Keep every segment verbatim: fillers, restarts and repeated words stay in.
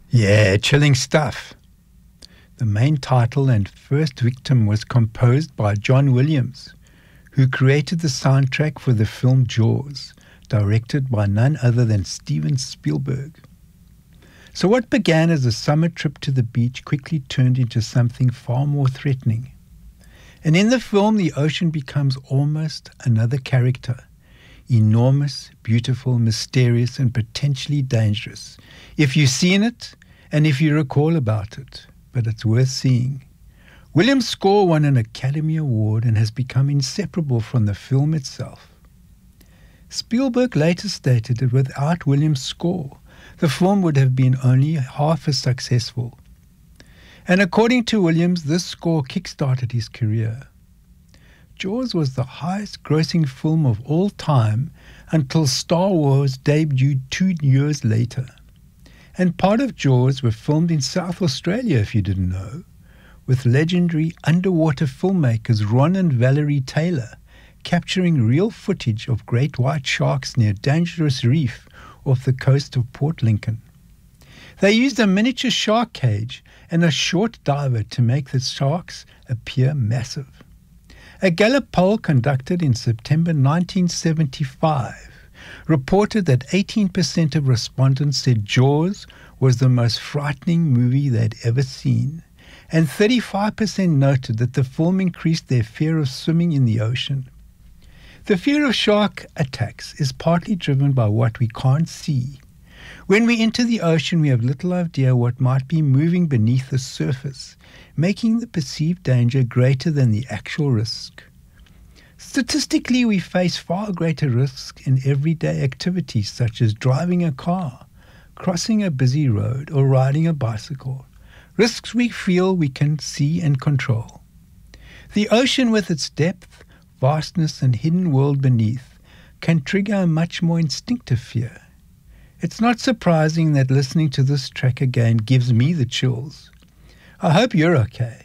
Yeah, chilling stuff. The main title and first victim was composed by John Williams, who created the soundtrack for the film Jaws, directed by none other than Steven Spielberg. So what began as a summer trip to the beach quickly turned into something far more threatening. And in the film, the ocean becomes almost another character. Enormous, beautiful, mysterious, and potentially dangerous. If you've seen it, and if you recall about it, but it's worth seeing. Williams' score won an Academy Award and has become inseparable from the film itself. Spielberg later stated that without Williams' score, the film would have been only half as successful. And according to Williams, this score kick-started his career. Jaws was the highest-grossing film of all time until Star Wars debuted two years later. And part of Jaws were filmed in South Australia, if you didn't know, with legendary underwater filmmakers Ron and Valerie Taylor capturing real footage of great white sharks near Dangerous Reef off the coast of Port Lincoln. They used a miniature shark cage and a short diver to make the sharks appear massive. A Gallup poll conducted in September nineteen seventy-five reported that eighteen percent of respondents said Jaws was the most frightening movie they'd ever seen, and thirty-five percent noted that the film increased their fear of swimming in the ocean. The fear of shark attacks is partly driven by what we can't see. When we enter the ocean, we have little idea what might be moving beneath the surface, making the perceived danger greater than the actual risk. Statistically, we face far greater risks in everyday activities such as driving a car, crossing a busy road, or riding a bicycle. Risks we feel we can see and control. The ocean, with its depth, vastness, and hidden world beneath, can trigger a much more instinctive fear. It's not surprising that listening to this track again gives me the chills. I hope you're okay.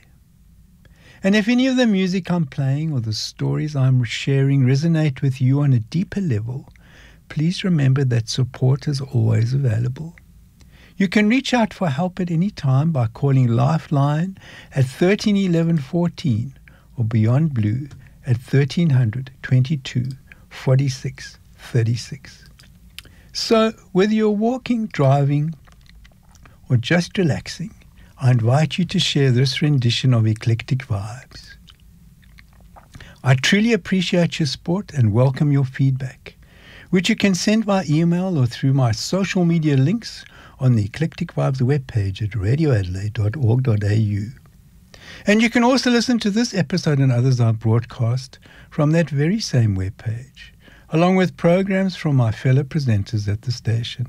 And if any of the music I'm playing or the stories I'm sharing resonate with you on a deeper level, please remember that support is always available. You can reach out for help at any time by calling Lifeline at thirteen eleven fourteen or Beyond Blue at thirteen hundred twenty-two forty-six thirty-six. So, whether you're walking, driving, or just relaxing, I invite you to share this rendition of Eclectic Vibes. I truly appreciate your support and welcome your feedback, which you can send by email or through my social media links on the Eclectic Vibes webpage at radio adelaide dot org dot a u. And you can also listen to this episode and others I broadcast from that very same webpage, along with programs from my fellow presenters at the station.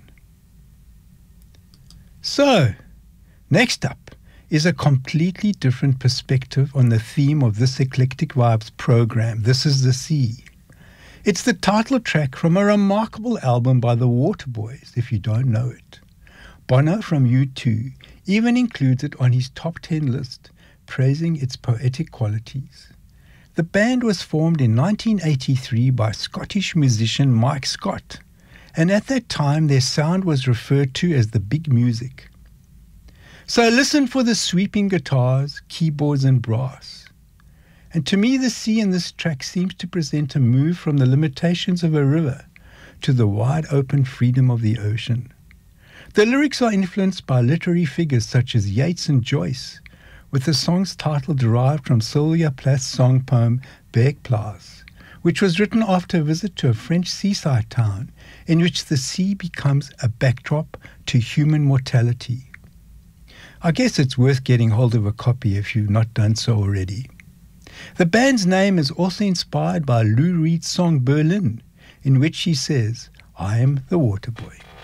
So, next up is a completely different perspective on the theme of this Eclectic Vibes program, This Is the Sea. It's the title track from a remarkable album by the Waterboys, if you don't know it. Bono from U two even includes it on his top ten list, praising its poetic qualities. The band was formed in nineteen eighty-three by Scottish musician Mike Scott, and at that time their sound was referred to as the big music. So listen for the sweeping guitars, keyboards and brass. And to me the sea in this track seems to present a move from the limitations of a river to the wide open freedom of the ocean. The lyrics are influenced by literary figures such as Yeats and Joyce, with the song's title derived from Sylvia Plath's song poem Bergplaats, which was written after a visit to a French seaside town in which the sea becomes a backdrop to human mortality. I guess it's worth getting hold of a copy if you've not done so already. The band's name is also inspired by Lou Reed's song Berlin, in which he says, "I am the Waterboy."